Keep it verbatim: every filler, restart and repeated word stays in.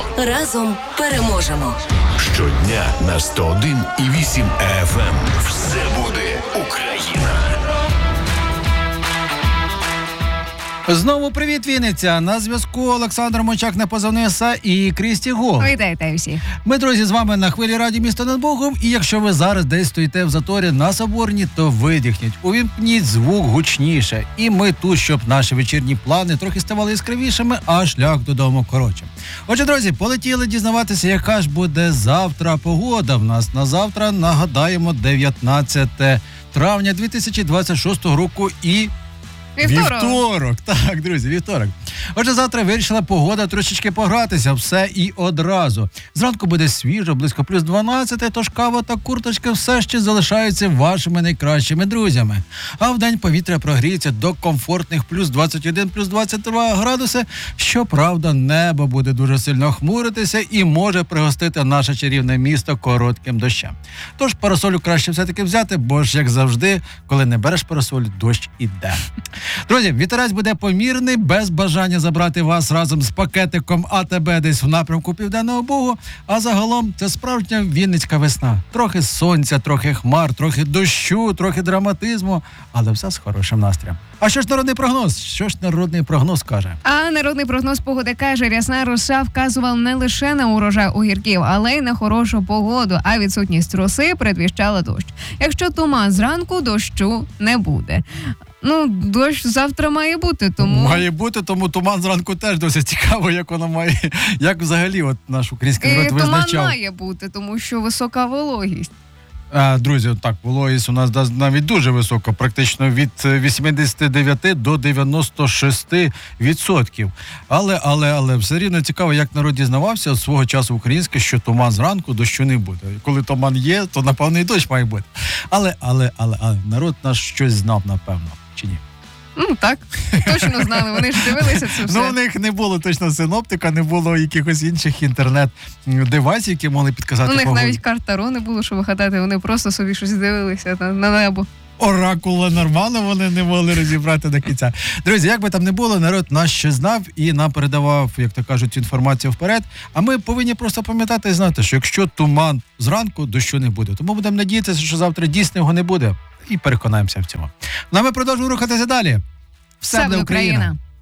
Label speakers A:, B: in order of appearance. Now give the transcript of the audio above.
A: Разом переможемо.
B: Щодня на сто один і вісім еф ем. Все буде Україна.
C: Знову привіт, Вінниця! На зв'язку Олександр Мочак на позивний і Крісті Гол.
D: Вітайте всіх.
C: Ми, друзі, з вами на хвилі радіо міста над Богом. І якщо ви зараз десь стоїте в заторі на Соборній, то видихніть, увімкніть звук гучніше. І ми тут, щоб наші вечірні плани трохи ставали яскравішими, а шлях додому коротше. Отже, друзі, полетіли дізнаватися, яка ж буде завтра погода в нас. На завтра, нагадаємо, дев'ятнадцяте травня дві тисячі двадцять шостого року і...
D: Вівторок.
C: Вівторок, так, друзі, вівторок. Отже, завтра вирішила погода трошечки погратися, все і одразу. Зранку буде свіжо, близько плюс дванадцять, тож кава та курточка все ще залишаються вашими найкращими друзями. А вдень повітря прогріється до комфортних плюс двадцять один, плюс двадцять два градуси. Щоправда, небо буде дуже сильно хмуритися і може пригостити наше чарівне місто коротким дощем. Тож парасолю краще все-таки взяти, бо ж, як завжди, коли не береш парасолю, дощ іде. Друзі, вітерець буде помірний, без бажання забрати вас разом з пакетиком а те бе десь в напрямку Південного Бугу, а загалом це справжня вінницька весна. Трохи сонця, трохи хмар, трохи дощу, трохи драматизму, але все з хорошим настроєм. А що ж народний прогноз? Що ж народний прогноз каже?
D: А народний прогноз погоди каже, рясна роса вказував не лише на урожай огірків, але й на хорошу погоду, а відсутність роси передвіщала дощ. Якщо туман зранку, дощу не буде. Ну, дощ завтра має бути, тому...
C: Має бути, тому туман зранку теж досить цікаво, як воно має, як взагалі от наш український народ
D: Туман
C: визначав.
D: має бути, тому що висока вологість.
C: А, друзі, так, вологість у нас навіть дуже висока, практично від вісімдесят дев'ять до дев'яносто шість відсотків. Але, але, але все рівно цікаво, як народ дізнавався свого часу українське, що туман зранку, дощу не буде. Коли туман є, то напевно і дощ має бути. Але, але, але, але народ наш щось знав, напевно, чи ні?
D: Ну, так, точно знали, вони ж дивилися це все.
C: Ну, у них не було точно синоптика, не було якихось інших інтернет-девайсів, які могли підказати
D: У них
C: погоду.
D: навіть картару не було, що вигадати, вони просто собі щось дивилися на, на небо.
C: Оракула нормально вони не могли розібрати до кінця. Друзі, як би там не було, народ нас ще знав і нам передавав, як то кажуть, інформацію вперед. А ми повинні просто пам'ятати і знати, що якщо туман зранку, дощу не буде. Тому будемо надіятися, що завтра дійсно його не буде. І переконаємося в цьому. Ну а ми продовжуємо рухатися далі. Все буде Україна!